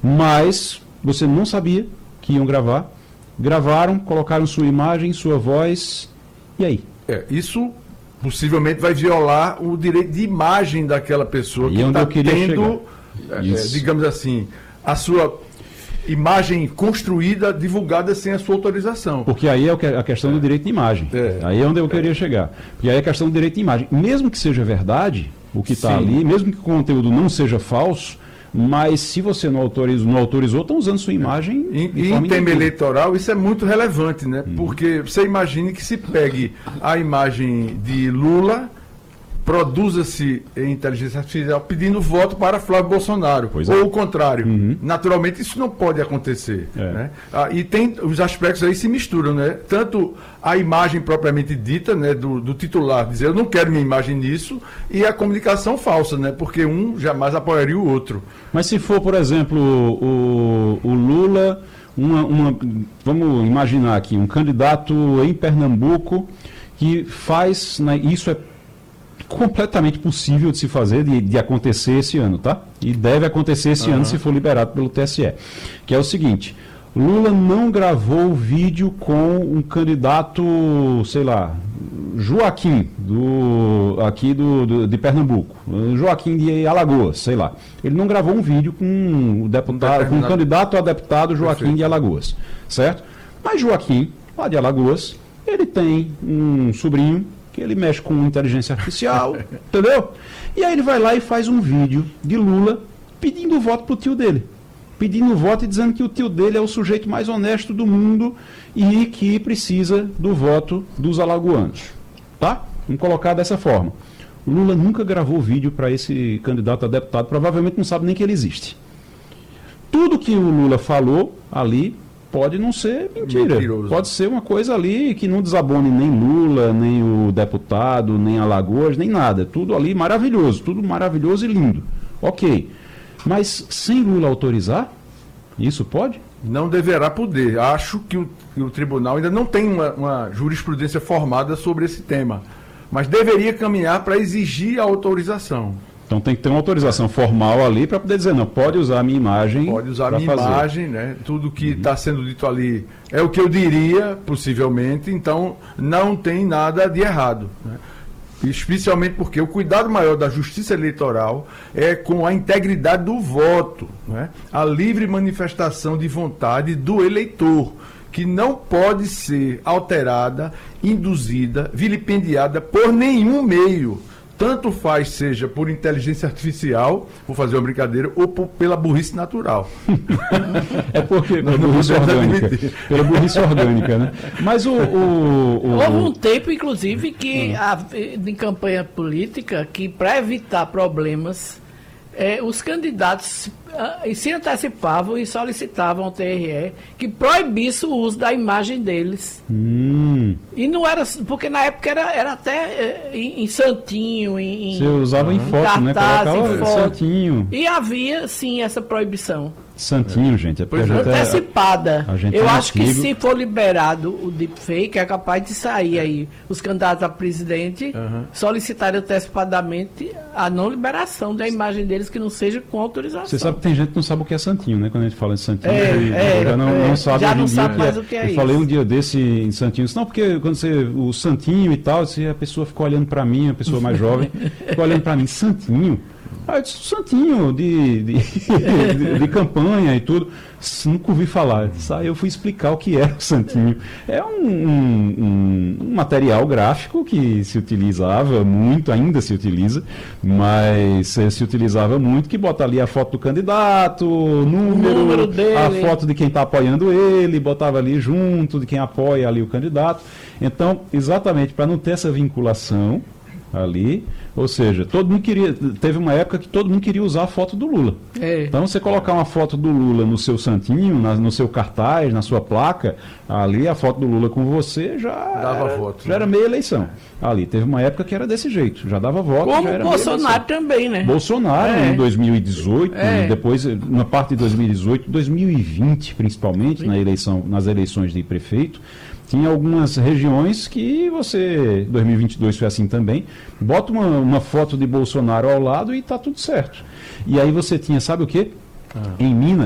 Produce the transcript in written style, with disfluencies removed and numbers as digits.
Mas você não sabia que iam gravar, gravaram, colocaram sua imagem, sua voz, e aí? Isso possivelmente vai violar o direito de imagem daquela pessoa Aí que onde eu está queria tendo, Isso. digamos assim, a sua imagem construída, divulgada sem a sua autorização. Porque aí é a questão do direito de imagem. Aí é onde eu queria chegar. Porque aí é a questão do direito de imagem. Mesmo que seja verdade, o que está ali, mesmo que o conteúdo não seja falso, mas se você não autorizou, estão usando sua imagem. E em tema eleitoral, isso é muito relevante, né? Porque você imagine que se pegue a imagem de Lula, produza-se em inteligência artificial pedindo voto para Flávio Bolsonaro, ou o contrário. Naturalmente, isso não pode acontecer. Né? E tem os aspectos aí se misturam, né? Tanto a imagem propriamente dita, né, do titular, dizer eu não quero minha imagem nisso, e a comunicação falsa, né? Porque um jamais apoiaria o outro. Mas se for, por exemplo, o Lula, vamos imaginar aqui, um candidato em Pernambuco que faz, né, isso é completamente possível de se fazer, de acontecer esse ano, tá? E deve acontecer esse ano se for liberado pelo TSE. Que é o seguinte, Lula não gravou o vídeo com um candidato, sei lá, Joaquim, de Pernambuco, Joaquim de Alagoas, sei lá. Ele não gravou um vídeo com o deputado, com o candidato a deputado Joaquim de Alagoas, certo? Mas Joaquim, lá de Alagoas, ele tem um sobrinho que ele mexe com inteligência artificial, entendeu? E aí ele vai lá e faz um vídeo de Lula pedindo voto pro tio dele. Pedindo voto e dizendo que o tio dele é o sujeito mais honesto do mundo e que precisa do voto dos alagoanos. Tá? Vamos colocar dessa forma. Lula nunca gravou vídeo para esse candidato a deputado, provavelmente não sabe nem que ele existe. Tudo que o Lula falou ali pode não ser mentira. Mentiroso. Pode ser uma coisa ali que não desabone nem Lula, nem o deputado, nem Alagoas, nem nada. Tudo ali maravilhoso e lindo. Ok. Mas sem Lula autorizar, isso pode? Não deverá poder. Acho que o tribunal ainda não tem uma jurisprudência formada sobre esse tema. Mas deveria caminhar para exigir a autorização. Então tem que ter uma autorização formal ali para poder dizer, não, pode usar a minha imagem. Pode usar a minha imagem, né? Tudo que está sendo dito ali é o que eu diria, possivelmente, então não tem nada de errado. Né? Especialmente porque o cuidado maior da justiça eleitoral é com a integridade do voto, né? A livre manifestação de vontade do eleitor, que não pode ser alterada, induzida, vilipendiada por nenhum meio. Tanto faz, seja por inteligência artificial, vou fazer uma brincadeira, ou pela burrice natural. É porque pela burrice orgânica. Pela burrice orgânica, né? Mas houve um tempo, inclusive, que em campanha política, que para evitar problemas, os candidatos se antecipavam e solicitavam ao TRE que proibisse o uso da imagem deles. E não era, porque na época era até em santinho, você usava em foto, cartaz, né? Colocava santinho. E havia, sim, essa proibição. Santinho, gente. Antecipada. Eu acho que se for liberado o deepfake, é capaz de sair aí os candidatos a presidente solicitarem antecipadamente a não liberação da imagem deles que não seja com autorização. Você sabe que tem gente que não sabe o que é santinho, né? Quando a gente fala de santinho, já não sabe mais o que é isso. Eu falei um dia desse em santinho, não, porque quando o santinho e tal, a pessoa ficou olhando para mim, a pessoa mais jovem, ficou olhando para mim, santinho? Eu disse, santinho de campanha e tudo. Nunca ouvi falar. Aí eu fui explicar o que é o santinho. É um material gráfico que se utilizava muito, ainda se utiliza, mas se utilizava muito, que bota ali a foto do candidato, o número dele, a foto de quem está apoiando ele, botava ali junto de quem apoia ali o candidato. Então, exatamente para não ter essa vinculação ali, ou seja, todo mundo teve uma época que todo mundo queria usar a foto do Lula. Então você colocar uma foto do Lula no seu santinho, no seu cartaz, na sua placa, ali a foto do Lula com você já era meia eleição. Ali teve uma época que era desse jeito, já dava voto. Como já era Bolsonaro também, né? Bolsonaro em 2018, depois na parte de 2018, 2020 principalmente, nas eleições de prefeito. Tinha algumas regiões que 2022 foi assim também, bota uma foto de Bolsonaro ao lado e está tudo certo. E aí você tinha, sabe o quê? Em Minas,